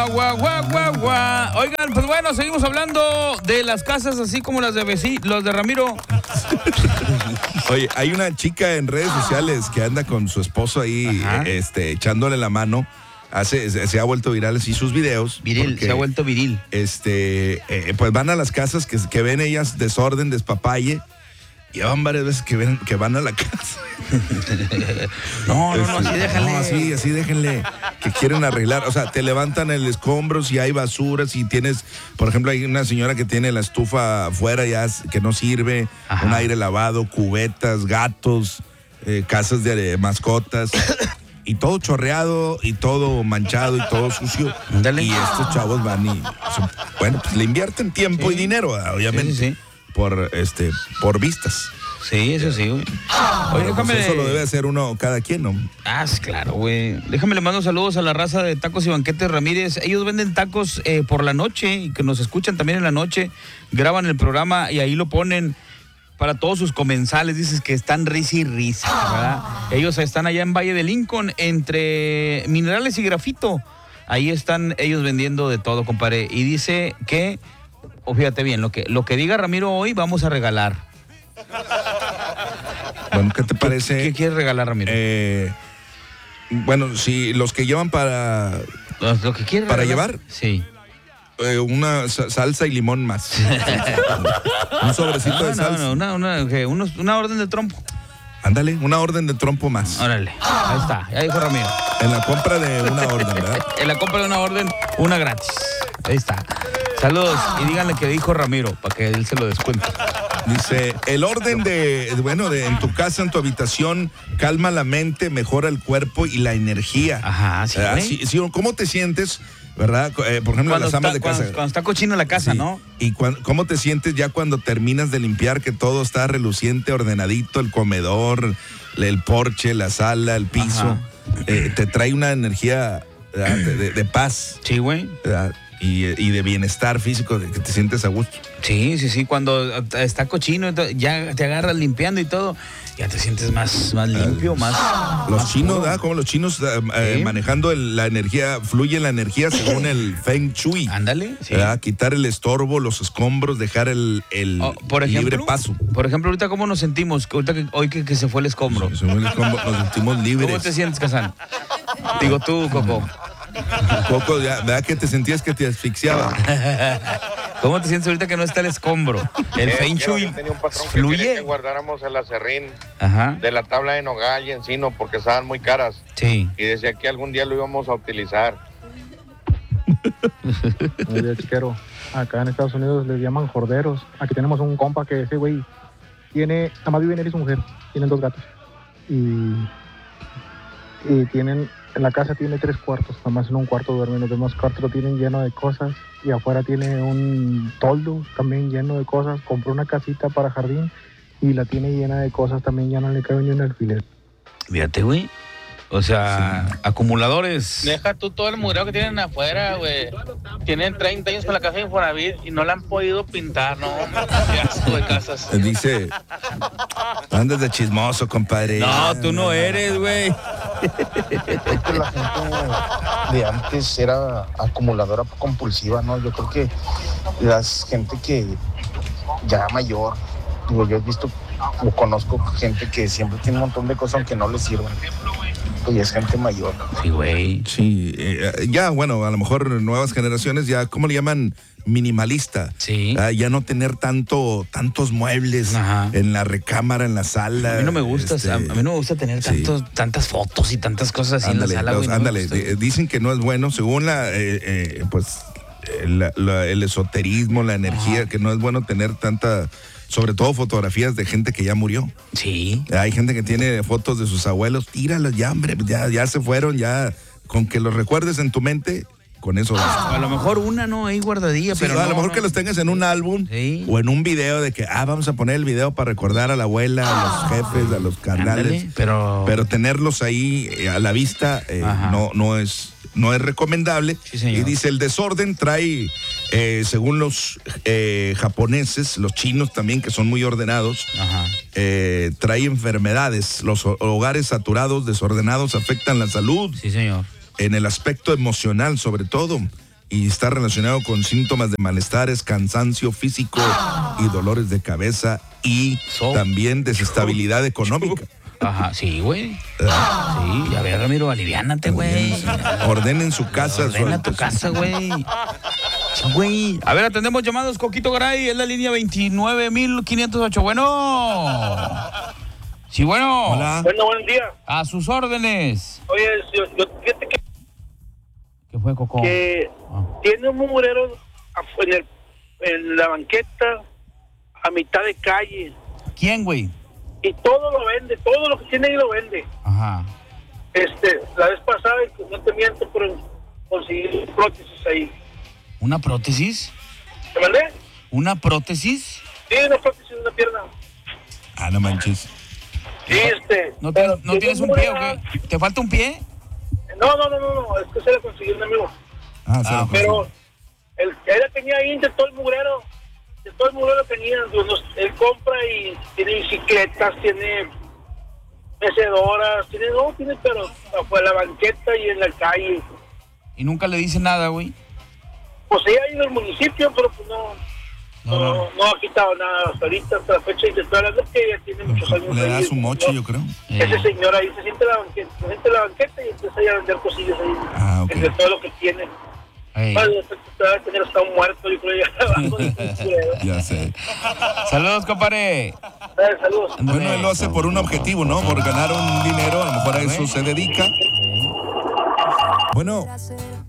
Oigan, pues bueno, seguimos hablando de las casas así como las de los de Ramiro. Oye, hay una chica en redes sociales que anda con su esposo ahí, echándole la mano. Se ha vuelto viral así sus videos. Viril, porque, se ha vuelto viril. Pues van a las casas que ven ellas desorden, despapalle. Y van varias veces que van a la casa. No, así déjenle. No, así déjenle. Que quieren arreglar. O sea, te levantan el escombro si hay basura, si tienes, por ejemplo, hay una señora que tiene la estufa afuera ya que no sirve, un aire lavado, cubetas, gatos, casas de mascotas. Y todo chorreado, y todo manchado, y todo sucio. Dale. Y estos chavos van y, bueno, pues le invierten tiempo y dinero, obviamente. Sí. Por vistas. Sí, eso sí, güey. Oye, déjame. Pues eso lo debe hacer uno cada quien, ¿no? Claro, güey. Déjame le mando saludos a la raza de Tacos y Banquetes Ramírez. Ellos venden tacos por la noche y que nos escuchan también en la noche. Graban el programa y ahí lo ponen para todos sus comensales. Dices que están risa y risa, ¿verdad? Ellos están allá en Valle de Lincoln, entre Minerales y Grafito. Ahí están ellos vendiendo de todo, compadre. Y dice que, fíjate bien, lo que diga Ramiro hoy vamos a regalar. Bueno, ¿qué te parece? ¿Qué quieres regalar, Ramiro? Bueno, si los que llevan para... ¿Lo que quieres para regalar? llevar? Sí. Una salsa y limón más. Un sobrecito de salsa. Una orden de trompo. Ándale, una orden de trompo más. Órale, ahí está, ya dijo Ramiro. En la compra de una orden, ¿verdad? En la compra de una orden, una gratis. Ahí está. Saludos y díganle que dijo Ramiro para que él se lo descuente. Dice, el orden de en tu casa, en tu habitación, calma la mente, mejora el cuerpo y la energía. Ajá, sí. Sí, ¿cómo te sientes, verdad? Por ejemplo, las amas de casa. Cuando está cochino la casa, sí. ¿No? Y ¿cómo te sientes ya cuando terminas de limpiar, que todo está reluciente, ordenadito, el comedor, el porche, la sala, el piso? Te trae una energía de paz. Sí, güey. Y de bienestar físico, de que te sientes a gusto. Sí, cuando está cochino, ya te agarras limpiando y todo, ya te sientes más limpio, más... Los chinos, ¿verdad? Como los chinos manejando la energía, fluye la energía según el Feng Shui. Ándale, sí. Quitar el estorbo, los escombros, dejar el libre paso. Por ejemplo, ahorita, ¿cómo nos sentimos? Hoy que se fue el escombro. Sí, se fue el escombro, nos sentimos libres. ¿Cómo te sientes, Kazán? Digo tú, Coco. Coco, ¿verdad que te sentías que te asfixiaba? ¿Cómo te sientes ahorita que no está el escombro? El Feng Shui tenía un patrón fluye. Que quería que guardáramos el acerrín de la tabla de nogal y encino porque estaban muy caras. Sí. Y decía que algún día lo íbamos a utilizar. Oye, chiquero, acá en Estados Unidos les llaman jorderos. Aquí tenemos un compa que ese güey nada más vive él y su mujer, tienen 2 gatos. Y tienen... En la casa tiene 3 cuartos, nada más en un cuarto duermen, los demás cuartos lo tienen lleno de cosas y afuera tiene un toldo también lleno de cosas. Compró una casita para jardín y la tiene llena de cosas también, ya no le cabe ni un alfiler. Fíjate, güey. O sea, acumuladores. Deja tú todo el mureo que tienen afuera, güey. Tienen 30 años con la casa de Infonavit y no la han podido pintar, ¿no? Qué asco de casas. Dice, andas de chismoso, compadre. No, tú no eres, güey. Es que la gente de antes era acumuladora compulsiva, ¿no? Yo creo que la gente que ya mayor, digo, yo he visto o conozco gente que siempre tiene un montón de cosas aunque no les sirvan. Y es gente mayor. Sí, güey. Sí, ya, bueno, a lo mejor nuevas generaciones ya, ¿cómo le llaman? Minimalista. Sí. Ya no tener tantos muebles en la recámara, en la sala. A mí no me gusta, a mí no me gusta tener tantas fotos y tantas cosas así en la sala, güey. Ándale, dicen que no es bueno, según el esoterismo, la energía, que no es bueno tener tanta... Sobre todo fotografías de gente que ya murió. Sí. Hay gente que tiene fotos de sus abuelos. Tíralas ya, hombre. Ya se fueron. Ya con que los recuerdes en tu mente, con eso basta. A lo mejor una no ahí guardadilla, pero a lo mejor que los tengas en un álbum o en un video de que, vamos a poner el video para recordar a la abuela, a los jefes, a los carnales. Pero tenerlos ahí a la vista no es recomendable. Sí, señor. Y dice, el desorden trae, según los japoneses, los chinos también, que son muy ordenados, trae enfermedades. Los hogares saturados, desordenados, afectan la salud. Sí, señor. En el aspecto emocional, sobre todo. y está relacionado con síntomas de malestares, cansancio físico y dolores de cabeza y también desestabilidad económica. Ajá, sí, güey. Sí, a ver, Ramiro, aliviánate, güey. Ordenen su casa. Ordena tu casa, güey. Sí, güey. A ver, atendemos llamados, Coquito Garay, es la línea 29.508. Bueno. Sí, bueno. Hola. Bueno, buen día. A sus órdenes. Oye, yo fíjate ¿Qué fue, Coco? que tiene un murero en la banqueta a mitad de calle. ¿Quién, güey? Y todo lo vende, todo lo que tiene ahí lo vende. Ajá. La vez pasada, no te miento, pero conseguí prótesis ahí. ¿Una prótesis? ¿Te mandé? ¿Una prótesis? Sí, una prótesis de una pierna. Ah, no manches. Sí, ¿No tienes un pie o qué? ¿Te falta un pie? No, es que se la consiguió un amigo. Pero él tenía ahí de todo el mugrero. De todo el mugrero tenía. Él compra y tiene bicicletas, tiene mecedoras, tiene, pero afuera la banqueta y en la calle. Y nunca le dice nada, güey. Pues ella ha ido al municipio, pero pues no ha quitado nada hasta ahorita, hasta la fecha. Y te estoy hablando que ella tiene muchos años. Le da ahí, su moche, yo creo. Ese señor ahí se siente en la banqueta y empieza ahí a vender cosillas ahí. Ok. Entre todo lo que tiene. Vale, te va a tener hasta un muerto, yo creo. Ya sé. Saludos, compadre. Saludos. Bueno, él lo hace por un objetivo, ¿no? Por ganar un dinero, a lo mejor a eso se dedica. Bueno.